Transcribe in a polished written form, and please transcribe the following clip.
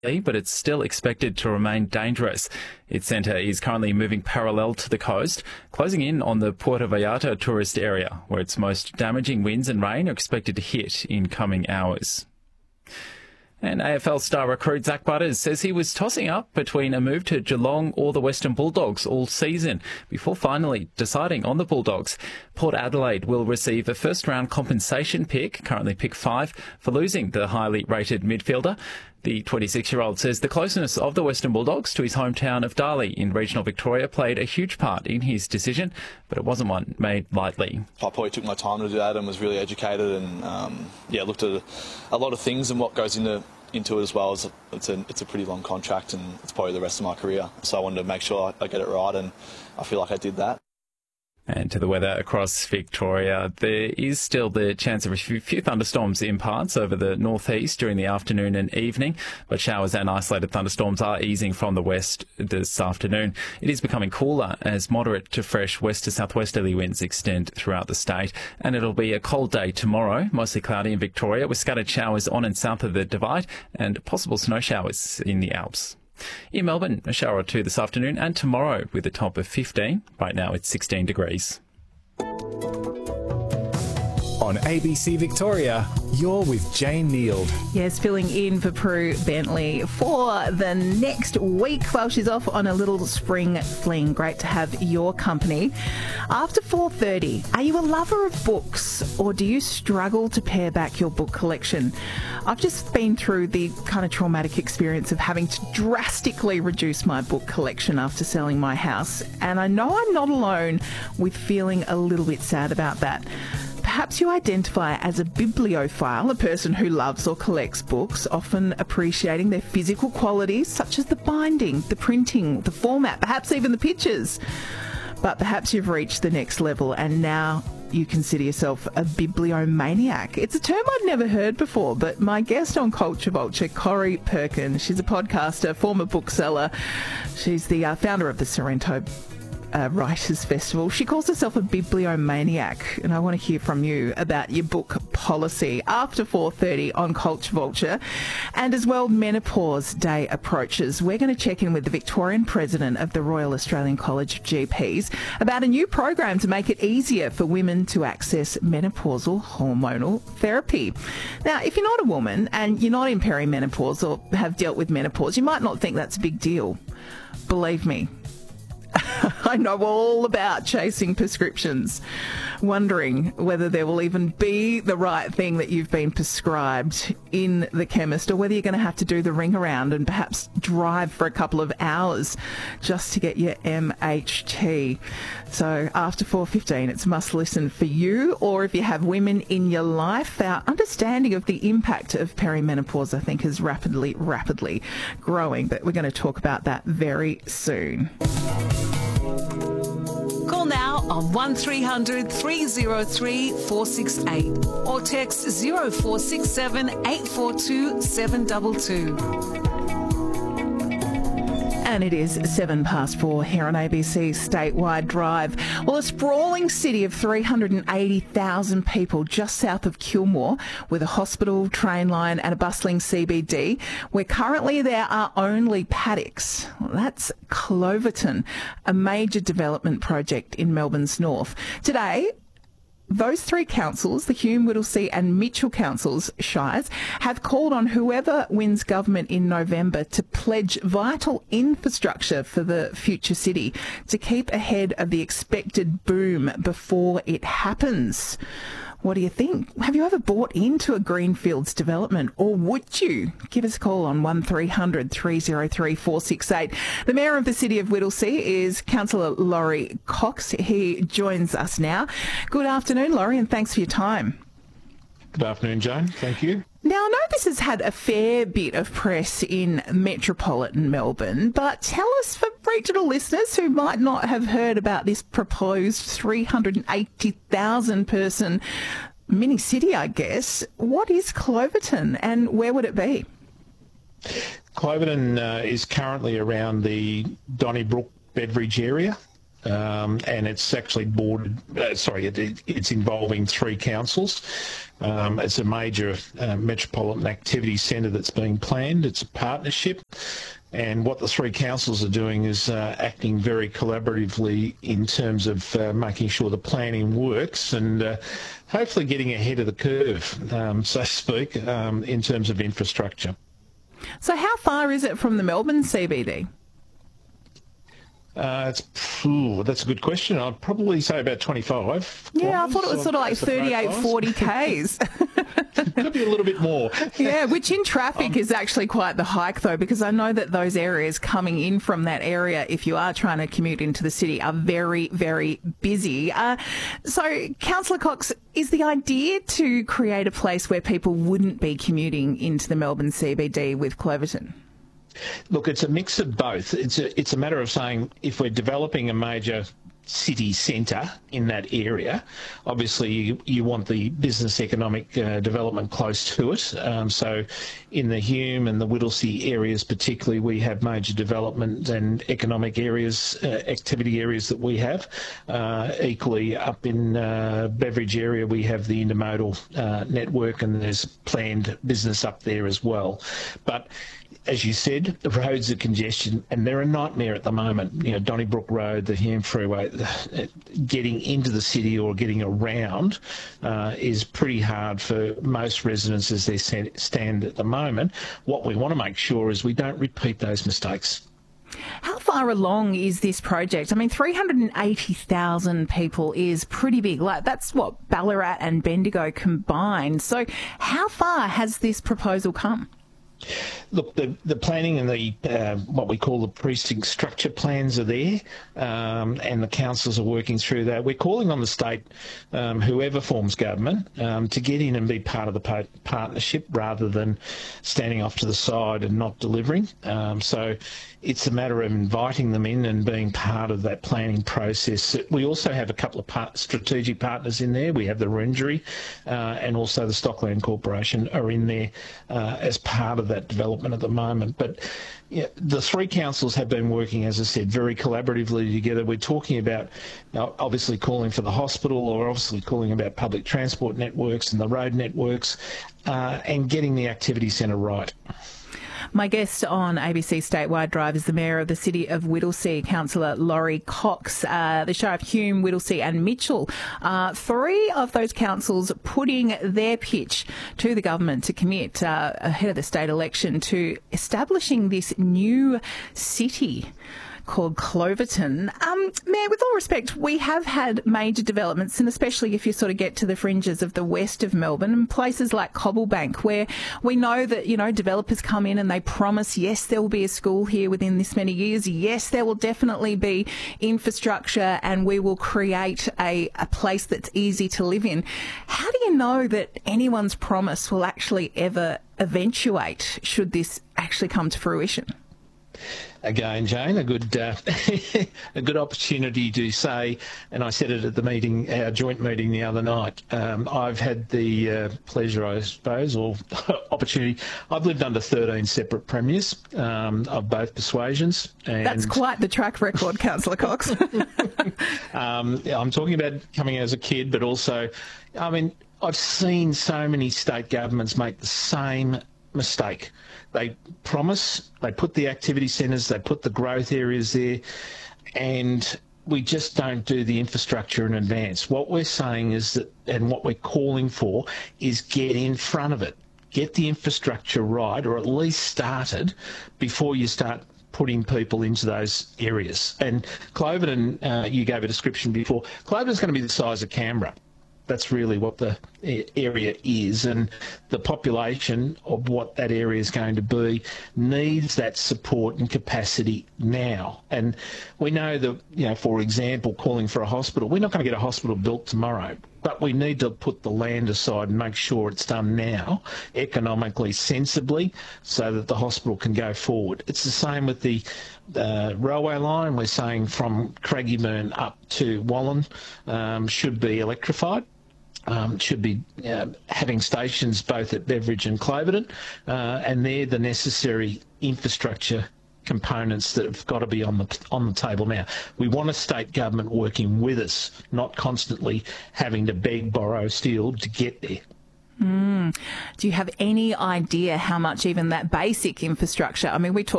but it's still expected to remain dangerous. Its centre is currently moving parallel to the coast, closing in on the Puerto Vallarta tourist area, where its most damaging winds and rain are expected to hit in coming hours. And AFL star recruit Zach Butters says he was tossing up between a move to Geelong or the Western Bulldogs all season before finally deciding on the Bulldogs. Port Adelaide will receive a first-round compensation pick, currently pick 5, for losing the highly rated midfielder. The 26-year-old says the closeness of the Western Bulldogs to his hometown of Darley in regional Victoria played a huge part in his decision, but it wasn't one made lightly. I probably took my time to do that and was really educated and looked at a lot of things and what goes into it as well. It's a pretty long contract and it's probably the rest of my career. So I wanted to make sure I get it right, and I feel like I did that. And to the weather across Victoria, there is still the chance of a few thunderstorms in parts over the northeast during the afternoon and evening, but showers and isolated thunderstorms are easing from the west this afternoon. It is becoming cooler as moderate to fresh west to southwesterly winds extend throughout the state, and it'll be a cold day tomorrow, mostly cloudy in Victoria with scattered showers on and south of the Divide and possible snow showers in the Alps. In Melbourne, a shower or two this afternoon and tomorrow with a top of 15. Right now it's 16 degrees. On ABC Victoria, you're with Jane Neild. Yes, filling in for Prue Bentley for the next week while she's off on a little spring fling. Great to have your company. After 4:30, are you a lover of books or do you struggle to pare back your book collection? I've just been through the kind of traumatic experience of having to drastically reduce my book collection after selling my house, and I know I'm not alone with feeling a little bit sad about that. Perhaps you identify as a bibliophile, a person who loves or collects books, often appreciating their physical qualities such as the binding, the printing, the format, perhaps even the pictures. But perhaps you've reached the next level and now you consider yourself a bibliomaniac. It's a term I'd never heard before, but my guest on Culture Vulture, Corrie Perkin, she's a podcaster, former bookseller. She's the founder of the Sorrento Writers Festival. She calls herself a bibliomaniac, and I want to hear from you about your book policy after 4:30 on Culture Vulture. And as well, Menopause Day approaches. We're going to check in with the Victorian President of the Royal Australian College of GPs about a new program to make it easier for women to access menopausal hormonal therapy. Now, if you're not a woman and you're not in perimenopause or have dealt with menopause, you might not think that's a big deal. Believe me, I know all about chasing prescriptions, wondering whether there will even be the right thing that you've been prescribed in the chemist, or whether you're going to have to do the ring around and perhaps drive for a couple of hours just to get your MHT. So after 4:15, it's must listen for you, or if you have women in your life. Our understanding of the impact of perimenopause, I think, is rapidly growing, but we're going to talk about that very soon. Call now on 1300 303 468 or text 0467 842 722. And it is 4:07 here on ABC Statewide Drive. Well, a sprawling city of 380,000 people just south of Kilmore, with a hospital, train line and a bustling CBD, where currently there are only paddocks. Well, that's Cloverton, a major development project in Melbourne's north. Today, those three councils, the Hume, Whittlesea and Mitchell councils, shires, have called on whoever wins government in November to pledge vital infrastructure for the future city to keep ahead of the expected boom before it happens. What do you think? Have you ever bought into a greenfields development, or would you? Give us a call on 1300 303 468. The Mayor of the City of Whittlesea is Councillor Laurie Cox. He joins us now. Good afternoon, Laurie, and thanks for your time. Good afternoon, Jane. Thank you. Now, I know this has had a fair bit of press in metropolitan Melbourne, but tell us, for regional listeners who might not have heard about this proposed 380,000 person mini city, I guess, what is Cloverton and where would it be? Cloverton is currently around the Donnybrook, Bedfridge area. and it's actually boarded. It's involving 3 councils. It's a major metropolitan activity centre that's being planned. It's a partnership. And what the 3 councils are doing is acting very collaboratively in terms of making sure the planning works and hopefully getting ahead of the curve, so to speak, in terms of infrastructure. So how far is it from the Melbourne CBD? That's a good question. I'd probably say about 25. Yeah, I thought it was sort of like 38, 40 Ks. Could be a little bit more. Yeah, which in traffic is actually quite the hike, though, because I know that those areas coming in from that area, if you are trying to commute into the city, are very, very busy. So, Councillor Cox, is the idea to create a place where people wouldn't be commuting into the Melbourne CBD with Cloverton? Look, it's a mix of both. It's a matter of saying if we're developing a major city centre in that area, obviously you want the business economic development close to it. So in the Hume and the Whittlesea areas particularly, we have major development and economic areas, activity areas that we have. Equally up in Beveridge area we have the intermodal network, and there's planned business up there as well. But as you said, the roads are congestion and they're a nightmare at the moment. You know, Donnybrook Road, the Hume Freeway, getting into the city or getting around is pretty hard for most residents as they stand at the moment. What we want to make sure is we don't repeat those mistakes. How far along is this project? I mean, 380,000 people is pretty big. Like, that's what Ballarat and Bendigo combined. So how far has this proposal come? Look, the planning and the what we call the precinct structure plans are there, and the councils are working through that. We're calling on the state, whoever forms government, to get in and be part of the partnership rather than standing off to the side and not delivering. So it's a matter of inviting them in and being part of that planning process. We also have a couple of strategic partners in there. We have the Wurundjeri and also the Stockland Corporation are in there as part of that development at the moment. But yeah, the 3 councils have been working, as I said, very collaboratively together. We're talking about obviously calling for the hospital, or obviously calling about public transport networks and the road networks, and getting the activity centre right. My guest on ABC Statewide Drive is the Mayor of the City of Whittlesea, Councillor Laurie Cox. The Shire of Hume, Whittlesea and Mitchell, 3 of those councils putting their pitch to the government to commit ahead of the state election to establishing this new city called Cloverton. Mayor, with all respect, we have had major developments, and especially if you sort of get to the fringes of the west of Melbourne and places like Cobblebank, where we know that, you know, developers come in and they promise, yes, there will be a school here within this many years. Yes, there will definitely be infrastructure and we will create a place that's easy to live in. How do you know that anyone's promise will actually ever eventuate should this actually come to fruition? Again, Jane, a good a good opportunity to say, and I said it at the meeting, our joint meeting the other night. I've had the pleasure, I suppose, or opportunity. I've lived under 13 separate premiers of both persuasions. And that's quite the track record, Councillor Cox. I'm talking about coming as a kid, but also, I mean, I've seen so many state governments make the same mistake. They promise, they put the activity centres, they put the growth areas there, and we just don't do the infrastructure in advance. What we're saying is that, and what we're calling for, is get in front of it. Get the infrastructure right, or at least started, before you start putting people into those areas. And Cloverton, you gave a description before, Cloverton's going to be the size of Canberra. That's really what the area is, and the population of what that area is going to be needs that support and capacity now. And we know that, you know, for example, calling for a hospital, we're not going to get a hospital built tomorrow, but we need to put the land aside and make sure it's done now, economically, sensibly, so that the hospital can go forward. It's the same with the railway line. We're saying from Craigieburn up to Wallan should be electrified. Should be having stations both at Beveridge and Cloverton, and they're the necessary infrastructure components that have got to be on the table now. We want a state government working with us, not constantly having to beg, borrow, steal to get there. Do you have any idea how much even that basic infrastructure, I mean, we talk